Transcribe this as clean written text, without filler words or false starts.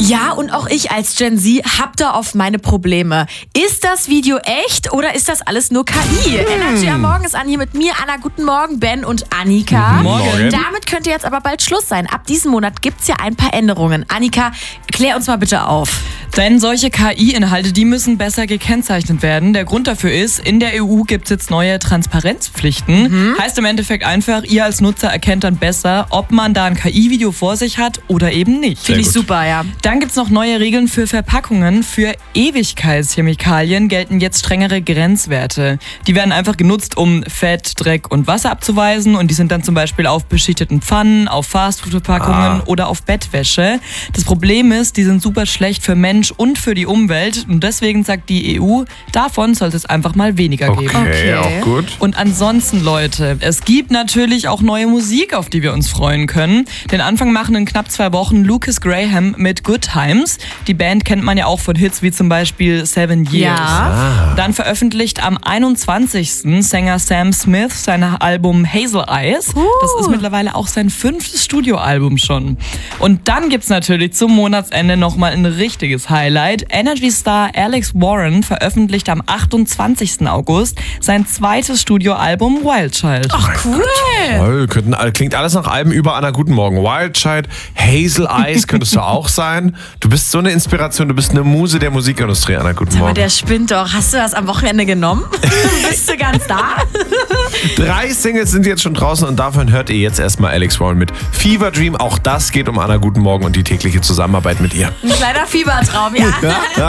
Ja, und auch ich als Gen Z hab da oft meine Probleme. Ist das Video echt oder ist das alles nur KI? Energy am Morgen ist an hier mit mir, Anna. Guten Morgen, Ben und Annika. Morgen. Damit könnte jetzt aber bald Schluss sein. Ab diesem Monat gibt's ja ein paar Änderungen. Annika, klär uns mal bitte auf. Denn solche KI-Inhalte, die müssen besser gekennzeichnet werden. Der Grund dafür ist, in der EU gibt es jetzt neue Transparenzpflichten. Heißt im Endeffekt einfach, ihr als Nutzer erkennt dann besser, ob man da ein KI-Video vor sich hat oder eben nicht. Finde ich super, ja. Dann gibt es noch neue Regeln für Verpackungen. Für Ewigkeitschemikalien gelten jetzt strengere Grenzwerte. Die werden einfach genutzt, um Fett, Dreck und Wasser abzuweisen. Und die sind dann zum Beispiel auf beschichteten Pfannen, auf Fastfood-Verpackungen oder auf Bettwäsche. Das Problem ist, die sind super schlecht für Mensch und für die Umwelt. Und deswegen sagt die EU, davon sollte es einfach mal weniger geben. Okay, auch gut. Und ansonsten, Leute, es gibt natürlich auch neue Musik, auf die wir uns freuen können. Den Anfang machen in knapp 2 Wochen Lucas Graham mit Good Times. Die Band kennt man ja auch von Hits wie zum Beispiel 7 Years. Ja. Dann veröffentlicht am 21. Sänger Sam Smith sein Album Hazel Eyes. Das ist mittlerweile auch sein 5. Studioalbum schon. Und dann gibt's natürlich zum Monatsende nochmal ein richtiges Highlight. Energy-Star Alex Warren veröffentlicht am 28. August sein 2. Studioalbum Wild Child. Ach, cool. Toll, klingt alles nach Alben über Anna. Guten Morgen. Wild Child, Hazel Eyes könntest du auch sein. Du bist so eine Inspiration, du bist eine Muse der Musikindustrie, Anna. Guten Aber Morgen. der spinnt doch. Hast du das am Wochenende genommen? Bist du ganz da? 3 Singles sind jetzt schon draußen und davon hört ihr jetzt erstmal Alex Warren mit Fever Dream. Auch das geht um Anna. Guten Morgen und die tägliche Zusammenarbeit mit ihr. Ein kleiner Fiebertraum, ja.